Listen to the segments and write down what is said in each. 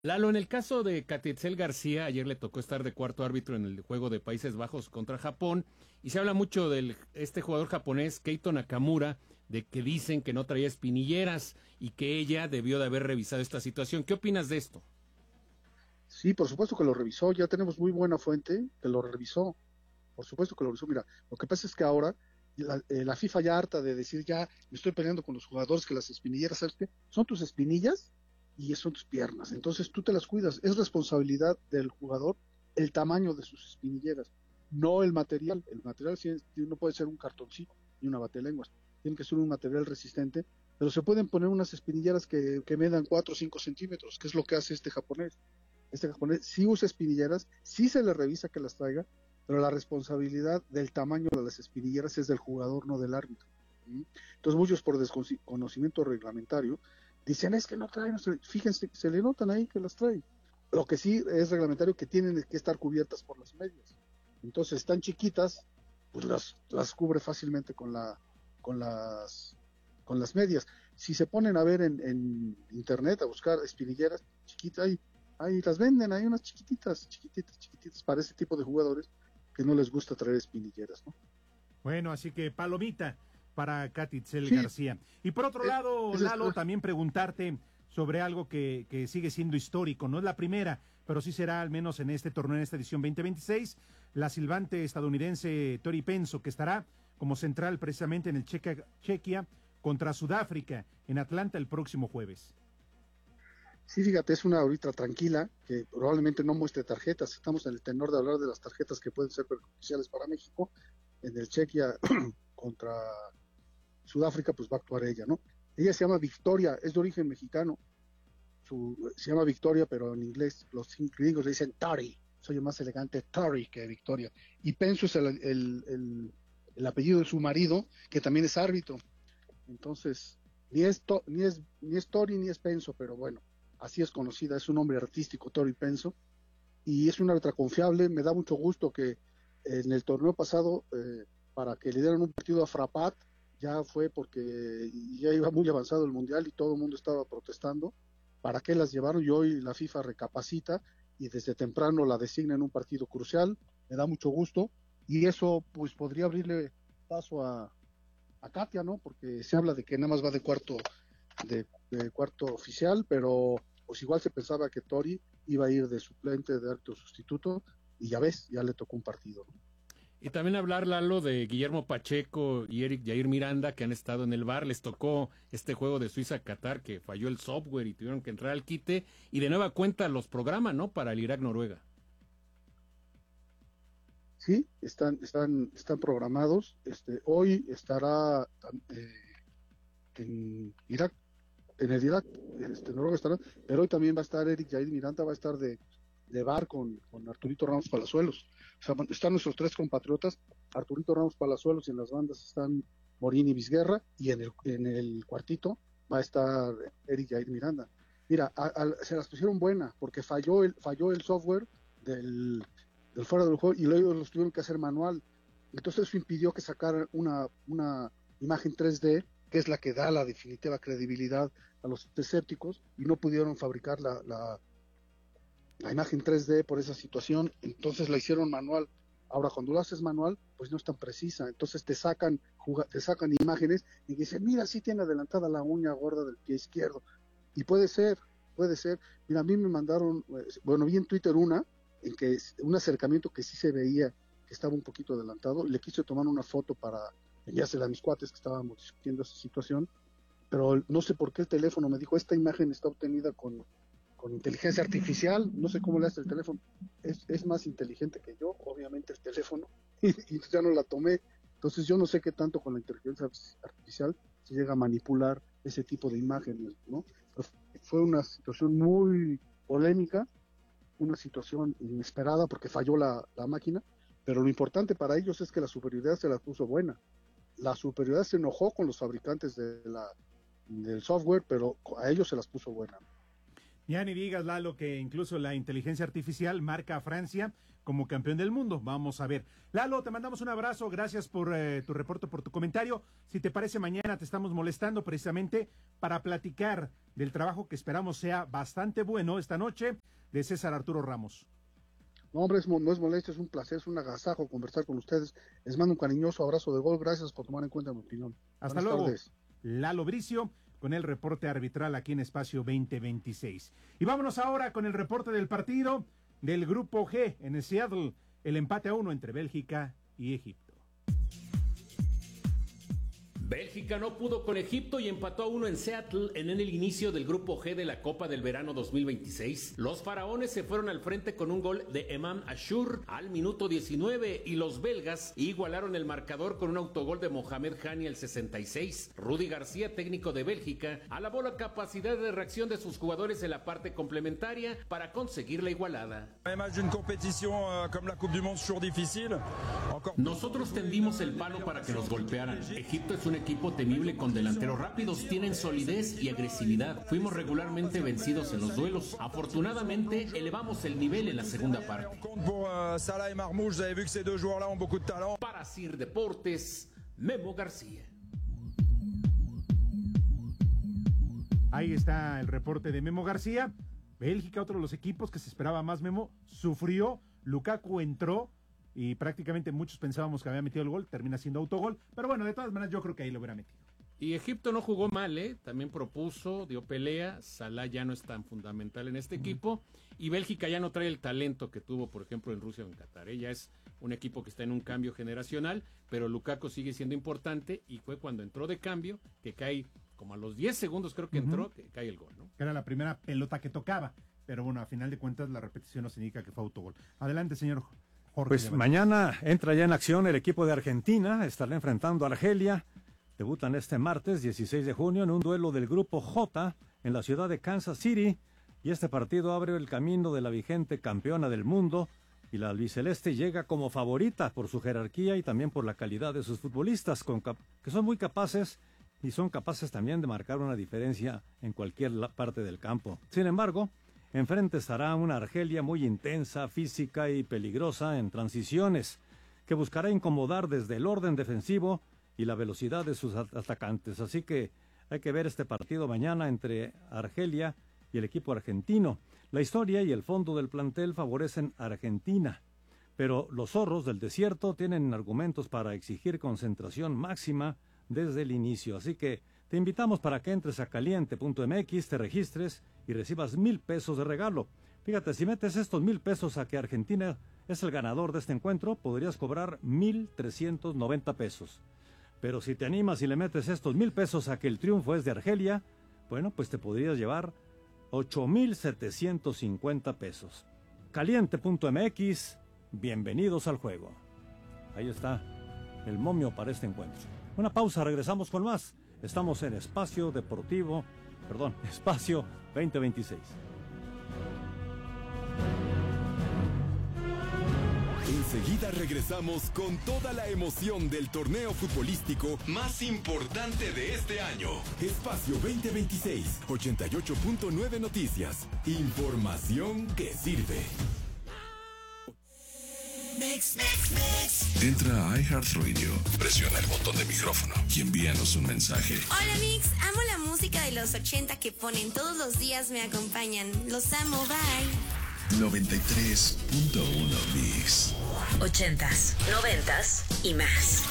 Lalo, en el caso de Katitzel García, ayer le tocó estar de cuarto árbitro en el juego de Países Bajos contra Japón, y se habla mucho de este jugador japonés, Keito Nakamura, de que dicen que no traía espinilleras y que ella debió de haber revisado esta situación. ¿Qué opinas de esto? Sí, por supuesto que lo revisó, ya tenemos muy buena fuente que lo revisó, por supuesto que lo revisó. Mira, lo que pasa es que ahora la FIFA ya harta de decir, ya me estoy peleando con los jugadores que las espinilleras, ¿sabes qué? Son tus espinillas y son tus piernas, entonces tú te las cuidas, es responsabilidad del jugador el tamaño de sus espinilleras, no el material sí, no puede ser un cartoncito ni una batelenguas, tiene que ser un material resistente, pero se pueden poner unas espinilleras que medan 4 o 5 centímetros, que es lo que hace este japonés sí usa espinilleras, sí se le revisa que las traiga, pero la responsabilidad del tamaño de las espinilleras es del jugador, no del árbitro. ¿Sí? Entonces muchos por desconocimiento reglamentario dicen, es que no traen, fíjense, se le notan ahí que las traen. Lo que sí es reglamentario que tienen que estar cubiertas por las medias. Entonces están chiquitas, pues las cubre fácilmente con las con las medias. Si se ponen a ver en internet a buscar espinilleras chiquitas, ahí las venden, hay unas chiquititas para ese tipo de jugadores que no les gusta traer espinilleras, ¿no? Bueno, así que palomita para Katitzel Sí, García. Y por otro lado, es Lalo, también preguntarte sobre algo que sigue siendo histórico. No es la primera, pero sí será al menos en este torneo, en esta edición 2026, la silbante estadounidense Tori Penso, que estará como central precisamente en el Chequia contra Sudáfrica en Atlanta el próximo jueves. sí, fíjate, es una ahorita tranquila, que probablemente no muestre tarjetas. Estamos en el tenor de hablar de las tarjetas que pueden ser perjudiciales para México. En el Chequia contra Sudáfrica, pues va a actuar ella, ¿no? Ella se llama Victoria, es de origen mexicano. Se llama Victoria, pero en inglés los gringos le dicen Tori. Soy más elegante Tori que Victoria. Y Penso es el apellido de su marido, que también es árbitro. Entonces, ni es Tori ni es Penso, pero bueno, así es conocida, es un nombre artístico, Tori Penso, y es una letra confiable. Me da mucho gusto que en el torneo pasado, para que le dieran un partido a Frapat, ya fue porque ya iba muy avanzado el mundial y todo el mundo estaba protestando. ¿Para qué las llevaron? Y hoy la FIFA recapacita y desde temprano la designa en un partido crucial. Me da mucho gusto y eso pues podría abrirle paso a Katia, ¿no? Porque se habla de que nada más va de cuarto oficial, pero pues igual se pensaba que Tori iba a ir de suplente, de árbitro sustituto, y ya ves, ya le tocó un partido, ¿no? Y también hablar, Lalo, de Guillermo Pacheco y Eric Jair Miranda, que han estado en el bar. Les tocó este juego de Suiza-Qatar, que falló el software y tuvieron que entrar al quite. Y de nueva cuenta los programas, ¿no? Para el Irak-Noruega. Sí, están programados. Hoy estará en Irak, en el Irak, Noruega estará, pero hoy también va a estar Eric Jair Miranda, va a estar de bar con Arturito Ramos Palazuelos. O sea, están nuestros tres compatriotas, Arturito Ramos Palazuelos, y en las bandas están Morín y Vizguerra, y en el cuartito va a estar Eric Jair Miranda. Mira, se las pusieron buena, porque falló el software del fuera del juego, y luego los tuvieron que hacer manual. Entonces eso impidió que sacaran una imagen 3D, que es la que da la definitiva credibilidad a los escépticos, y no pudieron fabricar la imagen 3D por esa situación, entonces la hicieron manual. Ahora, cuando lo haces manual, pues no es tan precisa, entonces te sacan imágenes y dicen, mira, sí tiene adelantada la uña gorda del pie izquierdo, y puede ser. Mira, a mí me mandaron, bueno, vi en Twitter en que un acercamiento que sí se veía que estaba un poquito adelantado, le quise tomar una foto para enviársela a mis cuates que estábamos discutiendo esa situación, pero no sé por qué el teléfono me dijo, esta imagen está obtenida con inteligencia artificial, no sé cómo le hace el teléfono, es más inteligente que yo, obviamente el teléfono, y ya no la tomé. Entonces yo no sé qué tanto con la inteligencia artificial se llega a manipular ese tipo de imágenes, ¿no? Pero fue una situación muy polémica, una situación inesperada porque falló la máquina, pero lo importante para ellos es que la superioridad se la puso buena. La superioridad se enojó con los fabricantes del software, pero a ellos se las puso buena. Ya ni digas, Lalo, que incluso la inteligencia artificial marca a Francia como campeón del mundo. Vamos a ver. Lalo, te mandamos un abrazo. Gracias por tu reporte, por tu comentario. Si te parece, mañana te estamos molestando precisamente para platicar del trabajo que esperamos sea bastante bueno esta noche de César Arturo Ramos. No, hombre, no es molestia, es un placer, es un agasajo conversar con ustedes. Les mando un cariñoso abrazo de gol. Gracias por tomar en cuenta mi opinión. Hasta Buenas luego. tardes. Lalo Bricio con el reporte arbitral aquí en Espacio 2026. Y vámonos ahora con el reporte del partido del Grupo G en el Seattle, el empate a 1 entre Bélgica y Egipto. Bélgica no pudo con Egipto y empató a 1 en Seattle en el inicio del Grupo G de la Copa del Verano 2026. Los faraones se fueron al frente con un gol de Emam Ashur al minuto 19 y los belgas igualaron el marcador con un autogol de Mohamed Hani al 66. Rudi García, técnico de Bélgica, alabó la capacidad de reacción de sus jugadores en la parte complementaria para conseguir la igualada. Nosotros tendimos el palo para que nos golpearan. Egipto es un equipo temible con delanteros rápidos, tienen solidez y agresividad. Fuimos regularmente vencidos en los duelos. Afortunadamente, elevamos el nivel en la segunda parte. Para Sir Deportes, Memo García. Ahí está el reporte de Memo García. Bélgica, otro de los equipos que se esperaba más, Memo, sufrió. Lukaku entró y prácticamente muchos pensábamos que había metido el gol, termina siendo autogol, pero bueno, de todas maneras yo creo que ahí lo hubiera metido. Y Egipto no jugó mal, también propuso, dio pelea. Salah ya no es tan fundamental en este equipo, y Bélgica ya no trae el talento que tuvo, por ejemplo, en Rusia o en Qatar. Ya es un equipo que está en un cambio generacional, pero Lukaku sigue siendo importante, y fue cuando entró de cambio, que cae como a los 10 segundos creo que entró, que cae el gol, ¿no? Era la primera pelota que tocaba, pero bueno, a final de cuentas la repetición nos indica que fue autogol. Adelante, señor Jorge. Pues mañana entra ya en acción el equipo de Argentina, estará enfrentando a Argelia. Debutan este martes 16 de junio en un duelo del Grupo J en la ciudad de Kansas City, y este partido abre el camino de la vigente campeona del mundo, y la albiceleste llega como favorita por su jerarquía y también por la calidad de sus futbolistas, que son muy capaces y son capaces también de marcar una diferencia en cualquier parte del campo. Sin embargo, enfrente estará una Argelia muy intensa, física y peligrosa en transiciones, que buscará incomodar desde el orden defensivo y la velocidad de sus atacantes. Así que hay que ver este partido mañana entre Argelia y el equipo argentino. La historia y el fondo del plantel favorecen a Argentina, pero los zorros del desierto tienen argumentos para exigir concentración máxima desde el inicio. Así que te invitamos para que entres a caliente.mx, te registres y recibas 1,000 pesos de regalo. Fíjate, si metes estos 1,000 pesos a que Argentina es el ganador de este encuentro, podrías cobrar 1,390 pesos. Pero si te animas y le metes estos 1,000 pesos a que el triunfo es de Argelia, bueno, pues te podrías llevar 8,750 pesos. Caliente.mx, bienvenidos al juego. Ahí está el momio para este encuentro. Una pausa, regresamos con más. Estamos en Espacio 2026. Enseguida regresamos con toda la emoción del torneo futbolístico más importante de este año. Espacio 2026, 88.9 Noticias. Información que sirve. Entra a iHeartRadio, presiona el botón de micrófono y envíanos un mensaje. Hola Mix, amo la música de los 80 que ponen todos los días, me acompañan. Los amo, bye. 93.1 Mix. 80s, 90s y más.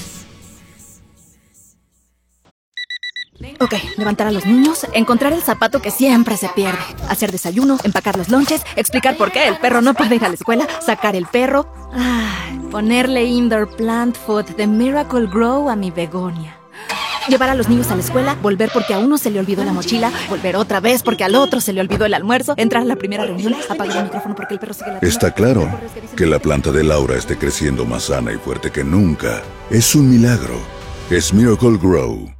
Ok, levantar a los niños, encontrar el zapato que siempre se pierde, hacer desayuno, empacar los lonches, explicar por qué el perro no puede ir a la escuela, sacar el perro, ponerle indoor plant food de Miracle Grow a mi begonia. Llevar a los niños a la escuela, volver porque a uno se le olvidó la mochila, volver otra vez porque al otro se le olvidó el almuerzo, entrar a la primera reunión, apagar el micrófono porque el perro sigue la... Está claro que la planta de Laura esté creciendo más sana y fuerte que nunca. Es un milagro. Es Miracle Grow.